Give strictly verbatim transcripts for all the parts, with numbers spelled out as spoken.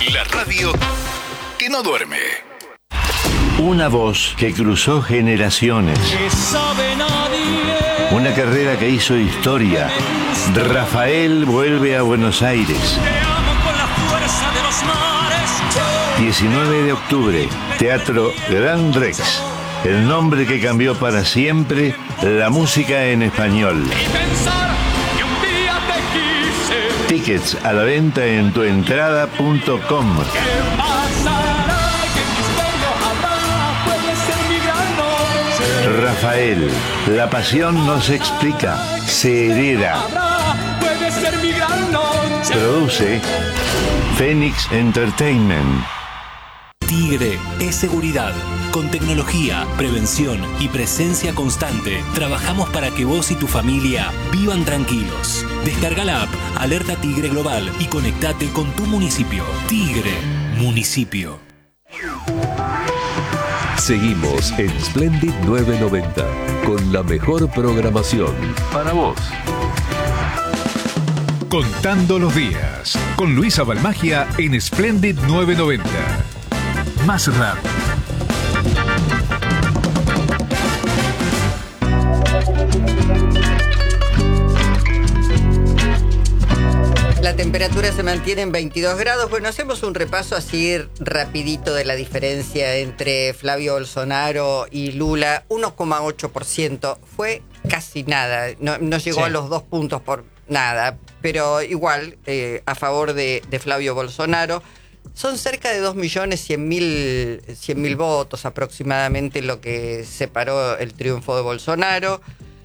La radio que no duerme. Una voz que cruzó generaciones. Una carrera que hizo historia. Rafael vuelve a Buenos Aires. diecinueve de octubre, Teatro Gran Rex. El nombre que cambió para siempre la música en español. Tickets a la venta en tuentrada punto com. Rafael, la pasión no se explica, se hereda. Produce Phoenix Entertainment. Tigre es seguridad. Con tecnología, prevención y presencia constante, trabajamos para que vos y tu familia vivan tranquilos. Descarga la app Alerta Tigre Global y conectate con tu municipio. Tigre, municipio. Seguimos en Splendid nueve noventa con la mejor programación para vos. Contando los días con Luisa Balmagia en Splendid nueve noventa. Más rápido. La temperatura se mantiene en veintidós grados. Bueno, hacemos un repaso así rapidito de la diferencia entre Flavio Bolsonaro y Lula. uno coma ocho por ciento. Fue casi nada. No, no llegó sí. a los dos puntos por nada. Pero igual, eh, a favor de, de Flavio Bolsonaro. Son cerca de dos millones cien mil votos aproximadamente lo que separó el triunfo de Bolsonaro.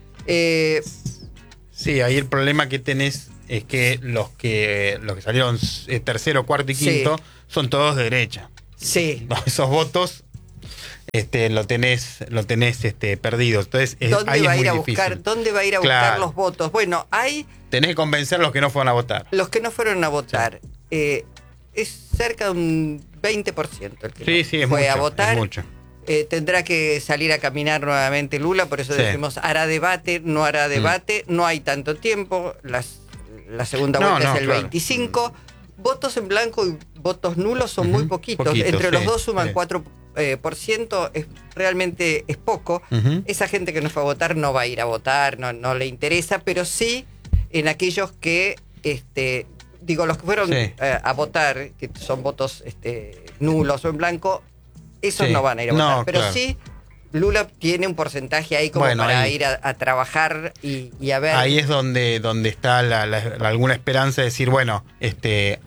Eh, sí, ahí el problema que tenés es que los que los que salieron eh, tercero, cuarto y quinto sí. son todos de derecha. Sí. Esos votos este, lo tenés, lo tenés este, perdidos. Entonces, es, ¿Dónde ahí va es a ir muy a buscar, difícil. ¿Dónde va a ir a claro. buscar los votos? Bueno, hay... Tenés que convencer a los que no fueron a votar. Los que no fueron a votar. Sí. Eh, es cerca de un veinte por ciento el que sí, no sí, es fue mucho, a votar. Es mucho. Eh, tendrá que salir a caminar nuevamente Lula, por eso sí. decimos, hará debate, no hará debate, mm. no hay tanto tiempo, las, la segunda no, vuelta no, es el claro. veinticinco. Mm. Votos en blanco y votos nulos son uh-huh. muy poquitos. Poquito, Entre sí, los dos suman sí. cuatro por ciento, es, realmente es poco. Uh-huh. Esa gente que no fue a votar no va a ir a votar, no, no le interesa, pero sí en aquellos que... este Digo, los que fueron sí. eh, a votar, que son votos este, nulos o en blanco, esos sí. no van a ir a votar. No, pero claro. sí, Lula tiene un porcentaje ahí como bueno, para ahí, ir a, a trabajar y, y a ver. Ahí es donde, donde está la, la, la, alguna esperanza de decir, bueno, este,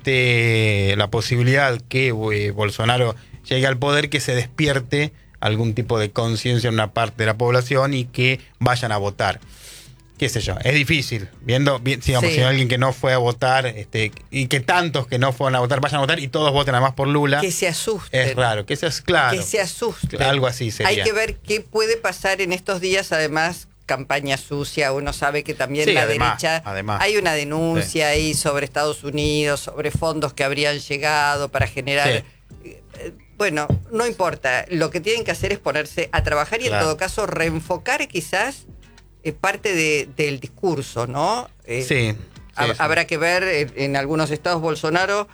ante la posibilidad que eh, Bolsonaro llegue al poder, que se despierte algún tipo de conciencia en una parte de la población y que vayan a votar. Qué sé yo, es difícil, viendo, bien, digamos, sí. si hay alguien que no fue a votar, este, y que tantos que no fueron a votar vayan a votar y todos voten además por Lula. Que se asusten. Es raro, que se, claro, que se asusten. Algo así sería. Hay que ver qué puede pasar en estos días, además, campaña sucia, uno sabe que también sí, la además, derecha, además. hay una denuncia sí. ahí sobre Estados Unidos, sobre fondos que habrían llegado para generar... Sí. Bueno, no importa, lo que tienen que hacer es ponerse a trabajar y claro. en todo caso reenfocar quizás parte de, del discurso, ¿no? Eh, sí, sí, hab, sí. Habrá que ver, en, en algunos estados Bolsonaro,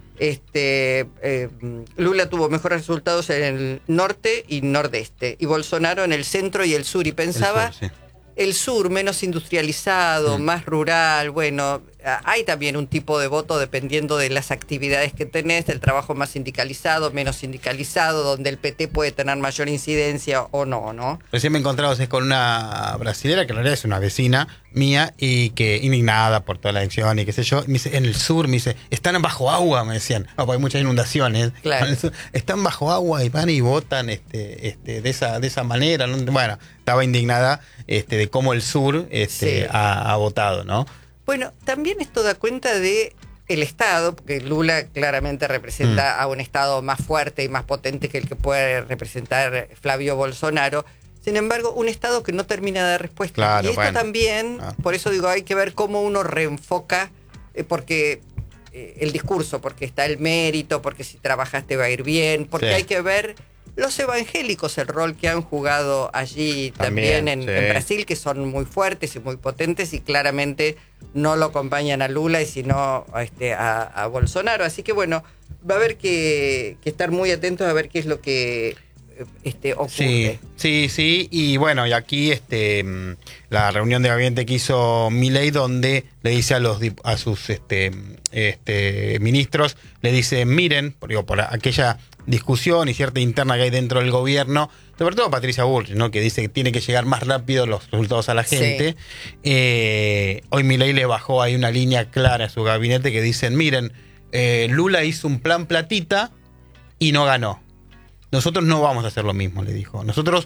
este, eh, Lula tuvo mejores resultados en el norte y nordeste, y Bolsonaro en el centro y el sur, y pensaba el sur, sí. el sur menos industrializado, mm. más rural, bueno, hay también un tipo de voto dependiendo de las actividades que tenés, del trabajo más sindicalizado, menos sindicalizado, donde el P T puede tener mayor incidencia o no, ¿no? Recién me encontraba con una brasilera que en realidad es una vecina mía y que indignada por toda la elección y qué sé yo, me dice, en el sur, me dice, están bajo agua, me decían, no, porque hay muchas inundaciones, claro. están bajo agua y van y votan este, este, de esa, de esa manera, ¿no? Bueno, estaba indignada este, de cómo el sur este, sí. ha, ha votado, ¿no? Bueno, también esto da cuenta de el Estado, porque Lula claramente representa mm. a un Estado más fuerte y más potente que el que puede representar Flavio Bolsonaro. Sin embargo, un Estado que no termina de dar respuesta. Claro, y esto bueno. también, ah. por eso digo, hay que ver cómo uno reenfoca, eh, porque eh, el discurso, porque está el mérito, porque si trabajaste va a ir bien, porque sí. hay que ver los evangélicos, el rol que han jugado allí también, también en, sí. en Brasil, que son muy fuertes y muy potentes y claramente no lo acompañan a Lula y sino este, a, a Bolsonaro. Así que bueno, va a haber que, que estar muy atentos a ver qué es lo que este, ocurre. Sí, sí, sí, y bueno, y aquí este la reunión de gabinete que hizo Milei, donde le dice a los a sus este, este ministros, le dice, miren, digo, por aquella discusión y cierta interna que hay dentro del gobierno, sobre todo Patricia Bullrich, ¿no?, que dice que tiene que llegar más rápido los resultados a la gente. Sí. Eh, hoy Milei le bajó ahí una línea clara a su gabinete que dicen, miren, eh, Lula hizo un plan platita y no ganó. Nosotros no vamos a hacer lo mismo, le dijo. Nosotros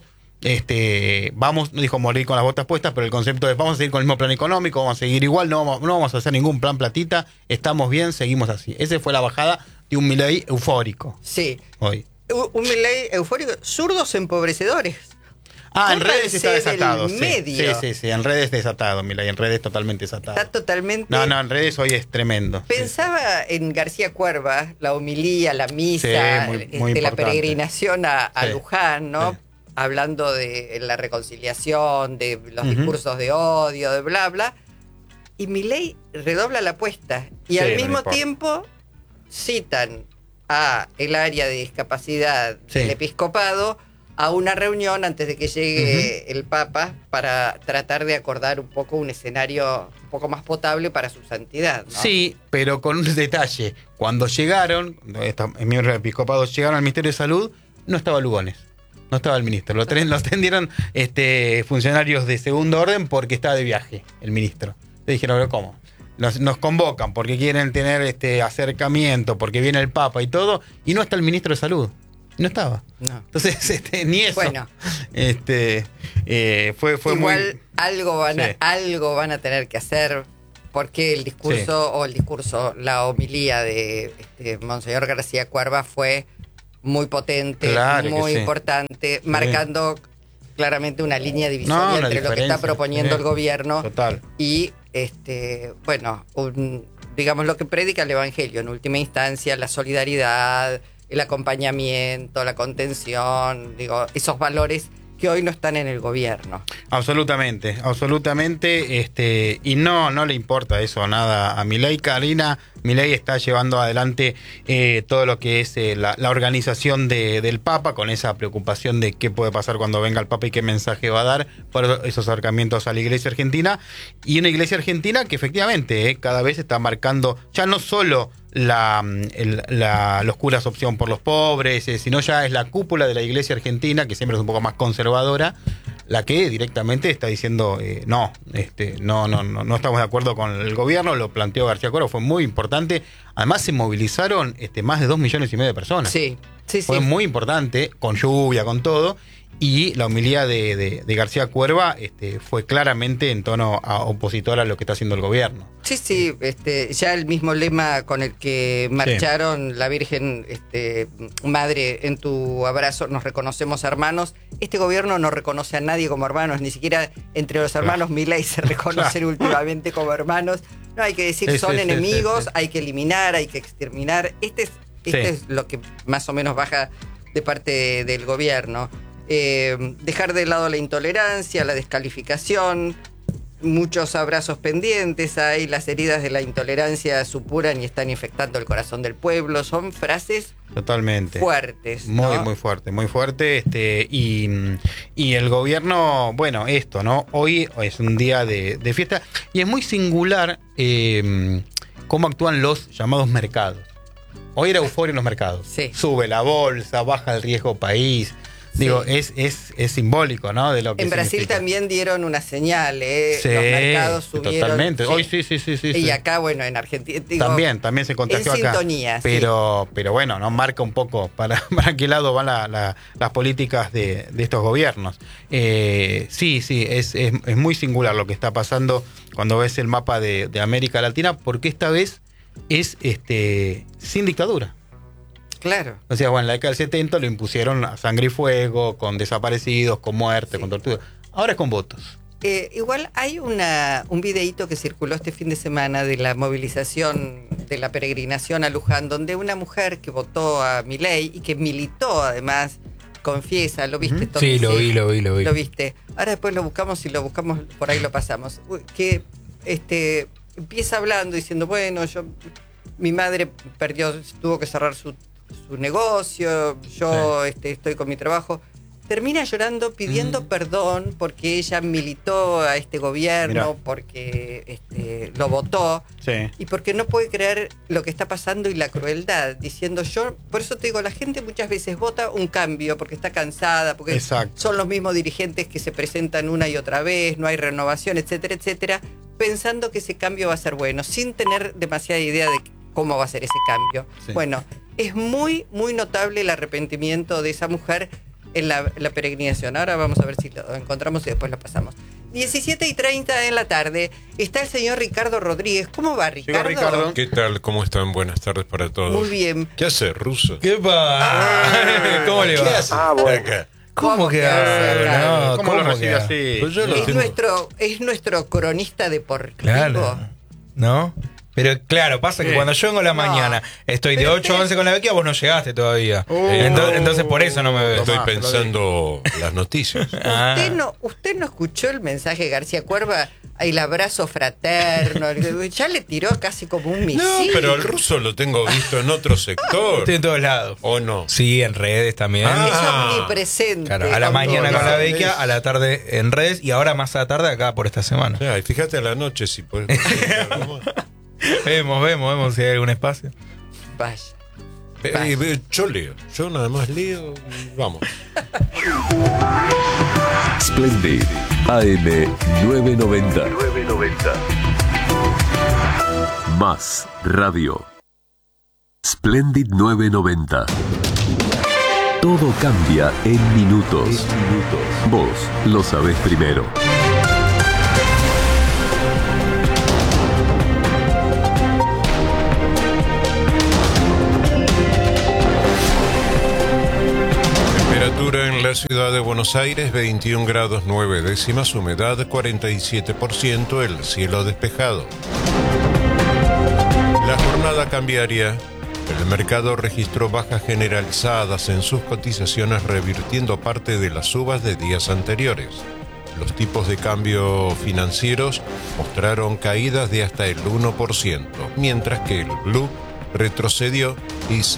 este, vamos, no dijo morir con las botas puestas, pero el concepto es vamos a seguir con el mismo plan económico, vamos a seguir igual, no vamos, no vamos a hacer ningún plan platita, estamos bien, seguimos así. Esa fue la bajada de un Milei eufórico. Sí. Hoy. Un Milei eufórico, zurdos empobrecedores. Ah, en redes está desatado. Sí, medio. sí, sí, sí, en redes desatado, Milei, en redes totalmente desatado. Está totalmente... No, no, en redes hoy es tremendo. Pensaba sí. en García Cuerva, la homilía, la misa, sí, muy, muy este, la peregrinación a, a sí. Luján, ¿no? Sí. Hablando de la reconciliación, de los uh-huh. discursos de odio, de bla, bla. Y Milei redobla la apuesta. Y sí, al mismo no tiempo citan a el área de discapacidad sí. del episcopado a una reunión antes de que llegue uh-huh. el Papa para tratar de acordar un poco un escenario un poco más potable para su santidad, ¿no? Sí, pero con un detalle. Cuando llegaron, estos miembros del episcopado llegaron al Ministerio de Salud, no estaba Lugones, no estaba el ministro. Lo, ten, lo atendieron este, funcionarios de segundo orden porque estaba de viaje el ministro. Le dijeron, ¿pero cómo? Nos, nos convocan porque quieren tener este acercamiento, porque viene el Papa y todo, y no está el ministro de Salud. No estaba. No. Entonces, este, ni eso. Bueno. Este, eh, fue, fue igual muy... algo van, sí. a, algo van a tener que hacer, porque el discurso, sí. o el discurso, la homilía de este, Monseñor García Cuerva fue muy potente, claro muy sí. importante, sí. marcando claramente una línea divisoria no, entre lo que está proponiendo sí. el gobierno Total. y, este, bueno, un, digamos lo que predica el Evangelio, en última instancia, la solidaridad, el acompañamiento, la contención, digo, esos valores que hoy no están en el gobierno. Absolutamente, absolutamente, este, y no, no le importa eso nada a Milei. Karina, Milei está llevando adelante eh, todo lo que es eh, la, la organización de, del Papa, con esa preocupación de qué puede pasar cuando venga el Papa y qué mensaje va a dar por esos acercamientos a la Iglesia Argentina, y una Iglesia Argentina que efectivamente eh, cada vez está marcando ya no solo La, el, la, los curas opción por los pobres, eh, sino ya es la cúpula de la Iglesia Argentina, que siempre es un poco más conservadora, la que directamente está diciendo eh, no, este, no, no, no, no estamos de acuerdo con el gobierno. Lo planteó García Cuerva, fue muy importante. Además se movilizaron este, más de dos millones y medio de personas. Sí, sí, fue sí. muy importante, con lluvia, con todo. Y la homilía de, de, de García Cuerva este, fue claramente en tono a opositor a lo que está haciendo el gobierno. Sí, sí, este, ya el mismo lema con el que marcharon sí. la Virgen este, Madre, en tu abrazo nos reconocemos hermanos. Este gobierno no reconoce a nadie como hermanos, ni siquiera entre los hermanos claro. Milei se reconocen claro. últimamente como hermanos. No hay que decir sí, son sí, enemigos, sí, sí. hay que eliminar, hay que exterminar. Este es, este sí. es lo que más o menos baja de parte del gobierno. Eh, dejar de lado la intolerancia, la descalificación, muchos abrazos pendientes, hay las heridas de la intolerancia supuran y están infectando el corazón del pueblo, son frases totalmente fuertes, muy ¿no? muy fuerte, muy fuerte, este y, y el gobierno, bueno, esto, ¿no? Hoy es un día de, de fiesta y es muy singular eh, cómo actúan los llamados mercados. Hoy era euforia en los mercados. Sí. Sube la bolsa, baja el riesgo país. Digo, sí. es, es, es simbólico, ¿no? De lo que en Brasil significa. También dieron una señal, ¿eh? Sí, los mercados subieron. Totalmente. Sí. Hoy sí, sí, sí, sí. Y sí. acá, bueno, en Argentina. Digo, también, también se contagió en acá. Sintonía, pero, sí. pero bueno, no marca un poco para, para qué lado van la, la, las políticas de, de estos gobiernos. Eh, sí, sí, es, es, es muy singular lo que está pasando cuando ves el mapa de, de América Latina, porque esta vez es este sin dictadura. Claro. O sea, bueno, en la década del setenta lo impusieron a sangre y fuego, con desaparecidos, con muerte, sí. con tortura. Ahora es con votos. Eh, igual hay una un videíto que circuló este fin de semana de la movilización de la peregrinación a Luján, donde una mujer que votó a Milei y que militó además, confiesa, ¿lo viste? ¿Mm? Sí, lo vi, lo vi, lo vi. Lo viste. Ahora después lo buscamos y lo buscamos, por ahí lo pasamos. Que este empieza hablando diciendo, bueno, yo mi madre perdió, tuvo que cerrar su, su negocio, yo sí. este, estoy con mi trabajo. Termina llorando pidiendo mm. perdón porque ella militó a este gobierno, Mirá. porque este, lo votó sí. y porque no puede creer lo que está pasando y la crueldad, diciendo yo, por eso te digo, la gente muchas veces vota un cambio porque está cansada, porque Exacto. son los mismos dirigentes que se presentan una y otra vez, no hay renovación, etcétera, etcétera, pensando que ese cambio va a ser bueno, sin tener demasiada idea de cómo va a ser ese cambio. Sí. Bueno, es muy, muy notable el arrepentimiento de esa mujer en la, la peregrinación. Ahora vamos a ver si lo encontramos y después lo pasamos. diecisiete y treinta en la tarde está el señor Ricardo Rodríguez. ¿Cómo va, Ricardo? Ricardo? ¿Qué tal? ¿Cómo están? Buenas tardes para todos. Muy bien. ¿Qué hace, Ruso? ¿Qué pasa? Ah, ¿Cómo le va? ¿Qué hace? Ah, bueno. Acá. ¿Cómo que hace? No, ¿Cómo, ¿Cómo lo recibe así? Pues es, nuestro, es nuestro cronista deportivo. Claro. ¿No? Pero claro, pasa que sí. cuando yo vengo a la no, mañana estoy de ocho a once con la Bequia, vos no llegaste todavía. Uh, entonces, entonces por eso no me ves. Estoy pensando las noticias. Ah. ¿Usted, no, ¿Usted no escuchó el mensaje de García Cuerva? El abrazo fraterno. Ya le tiró casi como un misil. No, pero el Ruso lo tengo visto en otro sector. Estoy en todos lados. ¿O no? Sí, en redes también. Ah. Es omnipresente. Claro, a la mañana con la Bequia, a la tarde en redes y ahora más a la tarde acá por esta semana. Ya, y fíjate a la noche si puedes. Vemos, vemos, vemos si hay algún espacio. Vaya. Vaya. Eh, yo leo, yo nada más leo y vamos. Splendid A M nueve noventa. Más Radio. Splendid nueve noventa. Todo cambia en minutos. En minutos. Vos lo sabés primero. En la ciudad de Buenos Aires, veintiún grados nueve décimas, humedad cuarenta y siete por ciento, el cielo despejado. La jornada cambiaria. El mercado registró bajas generalizadas en sus cotizaciones, revirtiendo parte de las subas de días anteriores. Los tipos de cambio financieros mostraron caídas de hasta el uno por ciento, mientras que el blue retrocedió y se